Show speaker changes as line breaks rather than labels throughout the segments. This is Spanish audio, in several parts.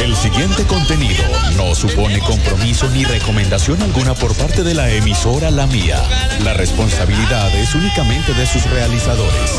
El siguiente contenido no supone compromiso ni recomendación alguna por parte de la emisora La Mía. La responsabilidad es únicamente de sus realizadores.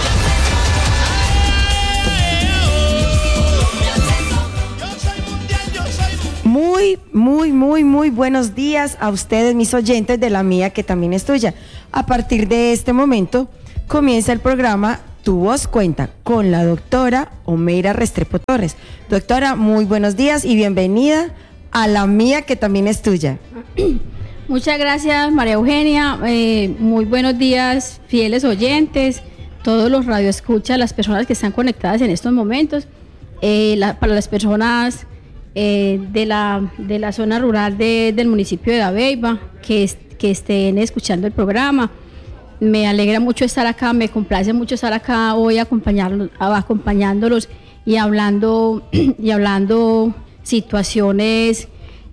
Muy buenos días a ustedes, mis oyentes de La Mía, que también es tuya. A partir de este momento comienza el programa Tu Voz Cuenta con la doctora Omeira Restrepo Torres. Doctora, muy buenos días y bienvenida a La Mía, que también es tuya.
Muchas gracias, María Eugenia. Muy buenos días, fieles oyentes, todos los radioescuchas, las personas que están conectadas en estos momentos, para las personas de la zona rural del municipio de Dabeiba que estén escuchando el programa. Me alegra mucho estar acá, me complace mucho estar acá hoy acompañándolos y hablando situaciones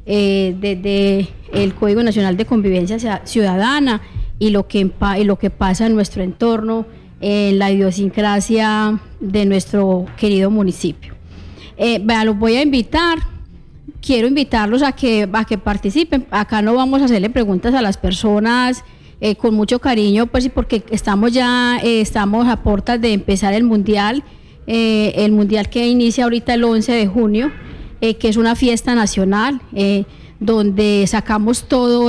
desde el Código Nacional de Convivencia Ciudadana y lo que pasa en nuestro entorno, en la idiosincrasia de nuestro querido municipio. Los voy a invitar. Quiero invitarlos a que participen. Acá no vamos a hacerle preguntas a las personas con mucho cariño, pues porque estamos a puertas de empezar el mundial que inicia ahorita el 11 de junio, que es una fiesta nacional, donde sacamos todo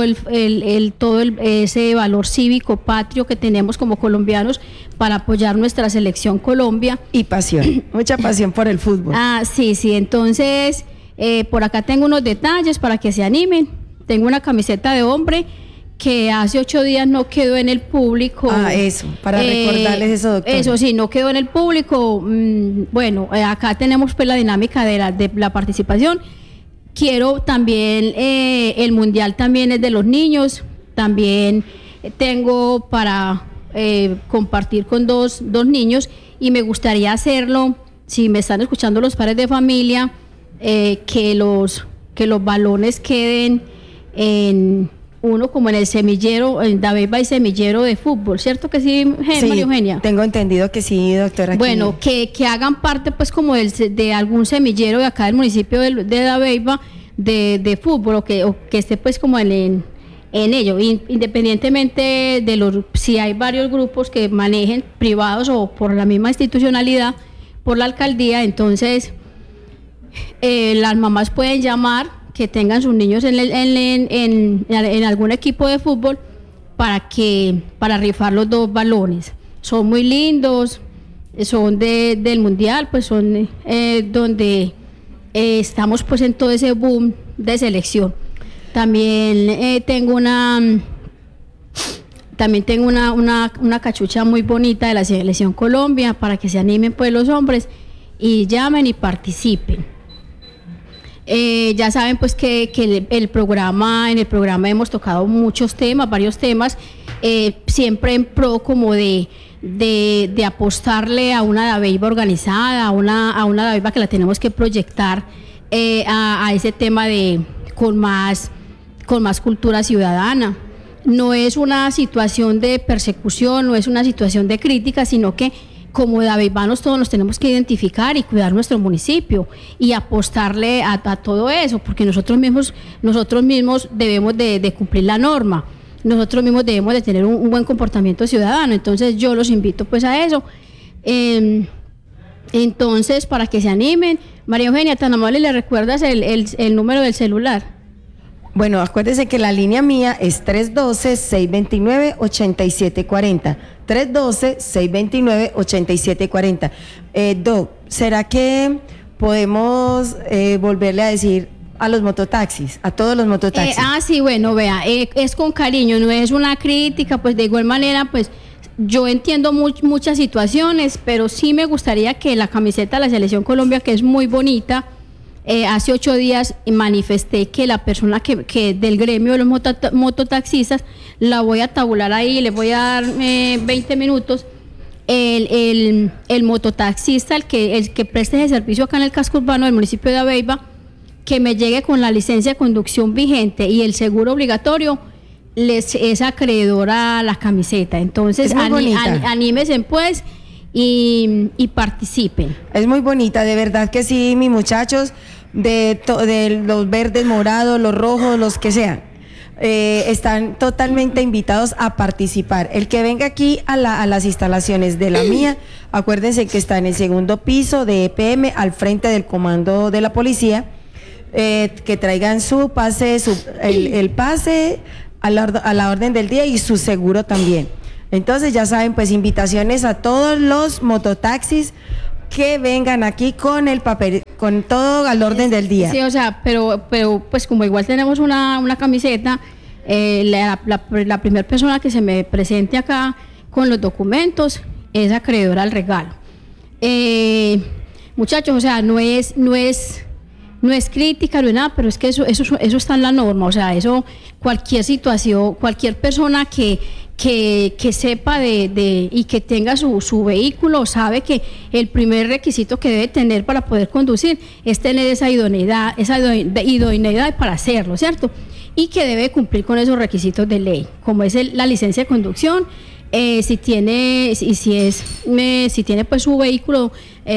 ese valor cívico patrio que tenemos como colombianos para apoyar nuestra selección Colombia.
Y pasión, mucha pasión por el fútbol.
Sí, entonces por acá tengo unos detalles para que se animen. Tengo una camiseta de hombre que hace 8 días no quedó en el público.
Eso, para recordarles eso, doctor.
Eso sí, no quedó en el público. Bueno, acá tenemos pues la dinámica de la participación. Quiero también, el mundial también es de los niños. También tengo para compartir con dos niños, y me gustaría hacerlo, si me están escuchando los padres de familia, que los balones queden en uno como en el semillero, en Dabeiba hay semillero de fútbol, ¿cierto que sí, María Eugenia?
Tengo entendido que sí, doctora.
Bueno, que hagan parte pues como de algún semillero de acá del municipio de Dabeiba de fútbol, o que esté pues como en ello, independientemente de si hay varios grupos que manejen, privados o por la misma institucionalidad, por la alcaldía. Entonces las mamás pueden llamar, que tengan sus niños en algún equipo de fútbol para rifar los 2 balones. Son muy lindos, son del mundial, pues son donde estamos pues en todo ese boom de selección. También tengo una cachucha muy bonita de la selección Colombia, para que se animen pues los hombres y llamen y participen. Ya saben pues que en el programa hemos tocado varios temas, siempre en pro como de apostarle a una Dabeiba organizada, a una Dabeiba que la tenemos que proyectar a ese tema con más cultura ciudadana. No es una situación de persecución, no es una situación de crítica, sino que como dabeibanos todos nos tenemos que identificar y cuidar nuestro municipio y apostarle a todo eso, porque nosotros mismos debemos de cumplir la norma, nosotros mismos debemos de tener un buen comportamiento ciudadano. Entonces yo los invito pues a eso. Entonces, para que se animen. María Eugenia, tan amable, ¿le recuerdas el número del celular?
Bueno, acuérdese que la línea mía es 312-629-8740. 312-629-8740. Doc, ¿será que podemos volverle a decir a los mototaxis, a todos los mototaxis?
Sí, bueno, vea, es con cariño, no es una crítica, pues de igual manera, pues yo entiendo muchas situaciones, pero sí me gustaría que la camiseta de la Selección Colombia, que es muy bonita, hace 8 días manifesté que la persona que del gremio de los mototaxistas, la voy a tabular ahí, le voy a dar 20 minutos. El mototaxista, el que preste ese servicio acá en el casco urbano del municipio de Dabeiba, que me llegue con la licencia de conducción vigente y el seguro obligatorio, es acreedora a la camiseta. Entonces anímense pues y participen.
Es muy bonita, de verdad que sí, mis muchachos, de los verdes, morados, los rojos, los que sean. Están totalmente invitados a participar. El que venga aquí a las instalaciones de la mía, acuérdense que está en el segundo piso de EPM, al frente del comando de la policía, que traigan su pase, el pase a la orden del día y su seguro también. Entonces ya saben, pues invitaciones a todos los mototaxis que vengan aquí con el papel, con todo al orden del día.
Sí, o sea, pero pues como igual tenemos una camiseta, la primera persona que se me presente acá con los documentos es acreedora al regalo. Muchachos, o sea, no es crítica, no es nada, pero es que eso está en la norma. O sea, eso, cualquier situación, cualquier persona que sepa y que tenga su vehículo, sabe que el primer requisito que debe tener para poder conducir es tener esa idoneidad para hacerlo, ¿cierto? Y que debe cumplir con esos requisitos de ley, como es la licencia de conducción. Si tiene pues su vehículo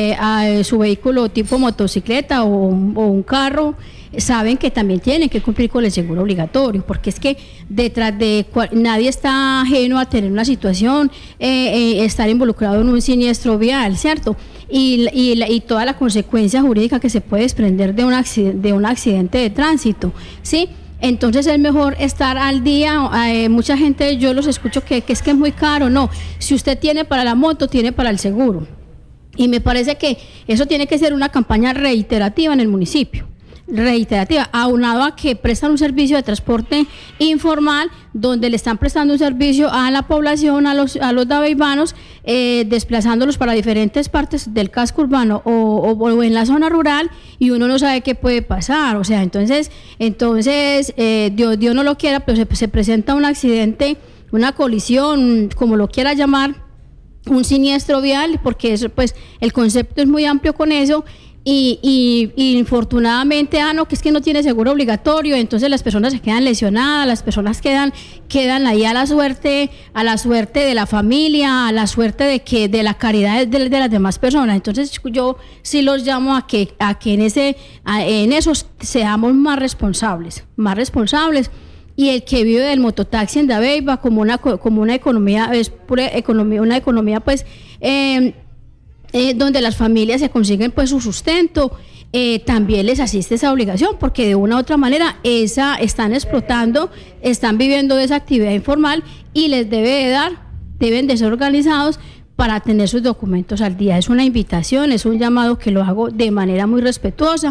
tipo motocicleta o un carro, saben que también tienen que cumplir con el seguro obligatorio, porque es que detrás de nadie está ajeno a tener una situación, estar involucrado en un siniestro vial, ¿cierto? Y toda la consecuencia jurídica que se puede desprender de un accidente de tránsito, ¿sí? Entonces es mejor estar al día. Mucha gente, yo los escucho que es muy caro. No, si usted tiene para la moto, tiene para el seguro. Y me parece que eso tiene que ser una campaña reiterativa en el municipio. Reiterativa, aunado a que prestan un servicio de transporte informal, donde le están prestando un servicio a la población, a los dabeibanos, desplazándolos para diferentes partes del casco urbano o en la zona rural, y uno no sabe qué puede pasar. O sea, entonces Dios no lo quiera, pero se presenta un accidente, una colisión, como lo quiera llamar, un siniestro vial, porque eso, pues, el concepto es muy amplio con eso. Y infortunadamente, que es que no tiene seguro obligatorio, entonces las personas se quedan lesionadas, las personas quedan ahí a la suerte de la familia, a la suerte de la caridad de las demás personas. Entonces yo sí los llamo a que en eso seamos más responsables, y el que vive del mototaxi en Dabeiba como una economía, es pura economía, una economía pues donde las familias se consiguen pues su sustento, también les asiste esa obligación, porque de una u otra manera están explotando, están viviendo de esa actividad informal, y les deben de ser organizados para tener sus documentos al día. Es una invitación, es un llamado que lo hago de manera muy respetuosa,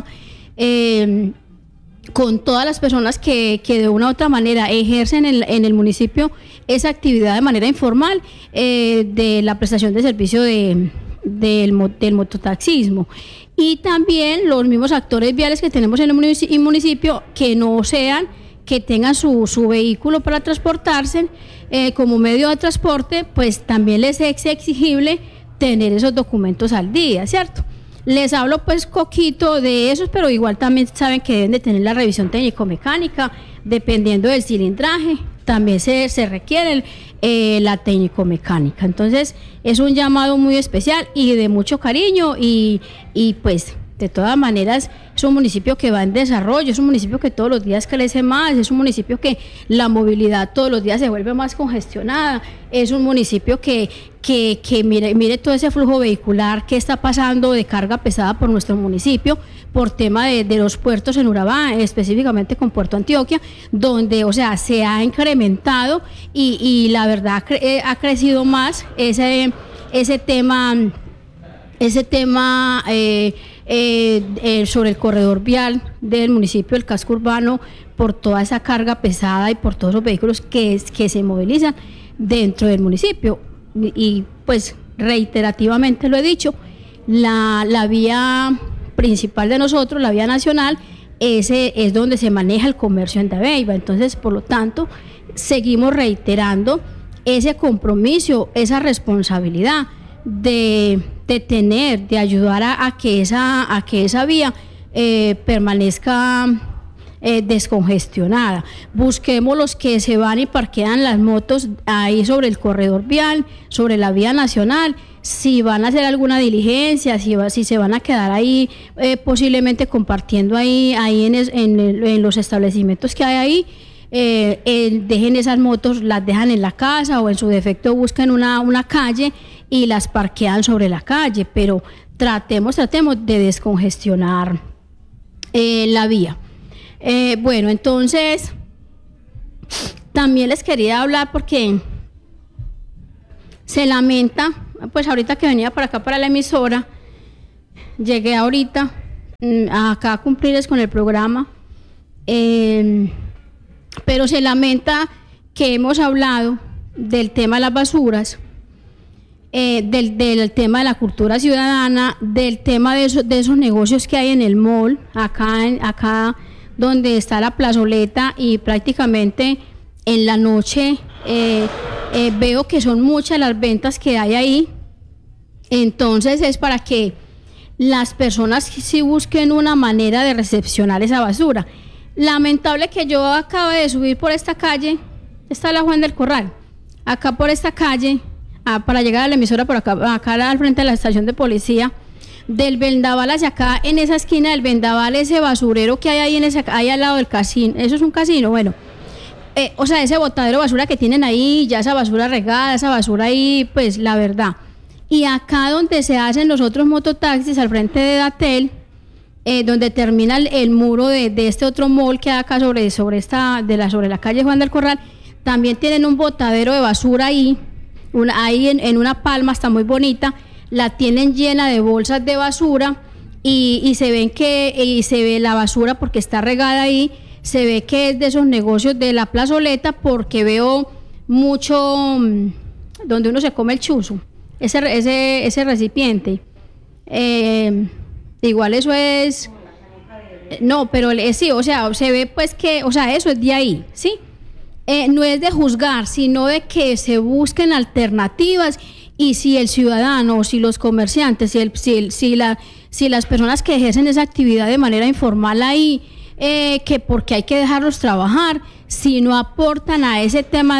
con todas las personas que de una u otra manera ejercen en el municipio esa actividad de manera informal, de la prestación de servicio del mototaxismo, y también los mismos actores viales que tenemos en el municipio, que tengan su vehículo para transportarse como medio de transporte, pues también les es exigible tener esos documentos al día, ¿cierto? Les hablo pues poquito de esos, pero igual también saben que deben de tener la revisión técnico-mecánica, dependiendo del cilindraje, también se requiere la técnico-mecánica. Entonces es un llamado muy especial y de mucho cariño, y pues de todas maneras es un municipio que va en desarrollo, es un municipio que todos los días crece más, es un municipio que la movilidad todos los días se vuelve más congestionada, es un municipio que mire todo ese flujo vehicular que está pasando de carga pesada por nuestro municipio, por tema de los puertos en Urabá, específicamente con Puerto Antioquia, donde, o sea, se ha incrementado y la verdad ha crecido más ese tema sobre el corredor vial del municipio del casco urbano, por toda esa carga pesada y por todos los vehículos que se movilizan dentro del municipio. Y pues reiterativamente lo he dicho, la vía principal de nosotros, la vía nacional, es donde se maneja el comercio en Dabeiba. Entonces, por lo tanto, seguimos reiterando ese compromiso, esa responsabilidad de ayudar a que esa vía permanezca descongestionada. Busquemos los que se van y parquean las motos ahí sobre el corredor vial, sobre la vía nacional, si van a hacer alguna diligencia, si se van a quedar ahí posiblemente compartiendo ahí en los establecimientos que hay ahí. Dejen esas motos, las dejan en la casa o en su defecto busquen una calle y las parquean sobre la calle, pero tratemos de descongestionar la vía. Bueno, entonces también les quería hablar porque se lamenta, pues ahorita que venía para acá para la emisora, llegué ahorita acá a cumplirles con el programa, pero se lamenta que hemos hablado del tema de las basuras, del tema de la cultura ciudadana, del tema de esos negocios que hay en el mall, acá donde está la plazoleta, y prácticamente en la noche veo que son muchas las ventas que hay ahí. Entonces es para que las personas sí busquen una manera de recepcionar esa basura. Lamentable que yo acabo de subir por esta calle, está la Juan del Corral, acá por esta calle, para llegar a la emisora por acá al frente de la estación de policía, del Vendaval hacia acá, en esa esquina del Vendaval, ese basurero que hay ahí ahí al lado del casino, eso es un casino, bueno, o sea, ese botadero de basura que tienen ahí, ya esa basura regada, esa basura ahí, pues la verdad. Y acá donde se hacen los otros mototaxis, al frente de Datel, donde termina el muro de este otro mall que hay acá sobre la calle Juan del Corral, también tienen un botadero de basura ahí, en una palma, está muy bonita, la tienen llena de bolsas de basura y se ve la basura porque está regada ahí, se ve que es de esos negocios de la plazoleta, porque veo mucho donde uno se come el chuzo, ese recipiente. Igual eso es, no, pero sí, o sea, se ve pues que, o sea, eso es de ahí, ¿sí? No es de juzgar, sino de que se busquen alternativas, y si el ciudadano, si los comerciantes, si las personas que ejercen esa actividad de manera informal ahí, que porque hay que dejarlos trabajar, si no aportan a ese tema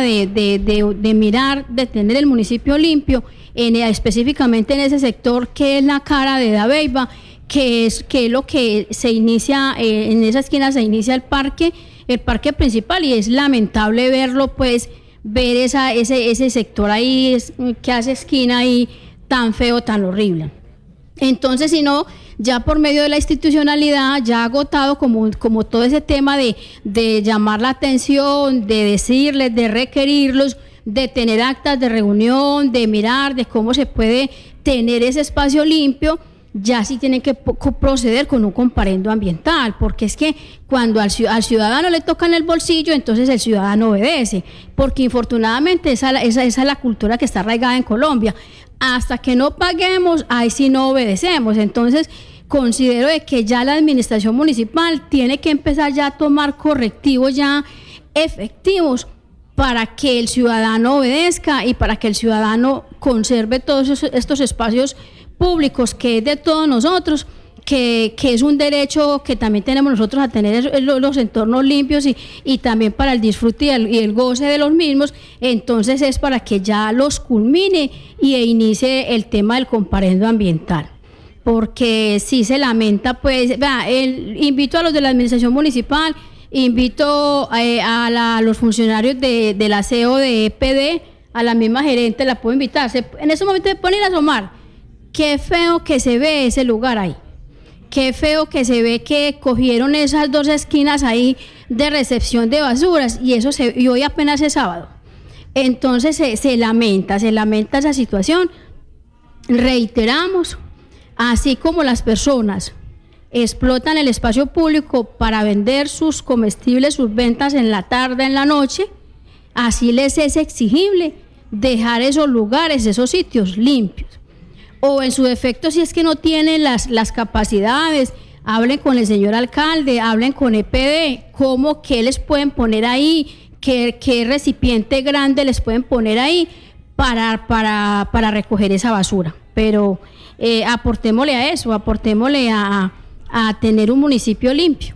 de mirar, de tener el municipio limpio, específicamente en ese sector que es la cara de Dabeiba, que es lo que se inicia, en esa esquina se inicia el parque principal, y es lamentable verlo, pues, ver ese sector ahí que hace esquina ahí tan feo, tan horrible. Entonces, si no, ya por medio de la institucionalidad, ya agotado como todo ese tema de llamar la atención, de decirles, de requerirlos, de tener actas de reunión, de mirar de cómo se puede tener ese espacio limpio, ya sí tienen que proceder con un comparendo ambiental, porque es que cuando al ciudadano le tocan el bolsillo, entonces el ciudadano obedece, porque infortunadamente esa es la cultura que está arraigada en Colombia. Hasta que no paguemos, ahí sí no obedecemos. Entonces considero de que ya la administración municipal tiene que empezar ya a tomar correctivos ya efectivos para que el ciudadano obedezca y para que el ciudadano conserve todos estos espacios públicos, que es de todos nosotros, que es un derecho que también tenemos nosotros a tener los entornos limpios y también para el disfrute y el goce de los mismos. Entonces es para que ya los culmine e inicie el tema del comparendo ambiental, porque sí se lamenta, pues, invito a los de la administración municipal, invito a los funcionarios del aseo de EPD, a la misma gerente, la puedo invitar, en ese momento se ponen a asomar. Qué feo que se ve ese lugar ahí. Qué feo que se ve que cogieron esas dos esquinas ahí de recepción de basuras, y hoy apenas es sábado. Entonces se lamenta esa situación. Reiteramos, así como las personas explotan el espacio público para vender sus comestibles, sus ventas en la tarde, en la noche, así les es exigible dejar esos lugares, esos sitios limpios. O en su defecto, si es que no tienen las capacidades, hablen con el señor alcalde, hablen con EPD, qué les pueden poner ahí, qué recipiente grande les pueden poner ahí para recoger esa basura. Pero aportémosle a eso, aportémosle a tener un municipio limpio.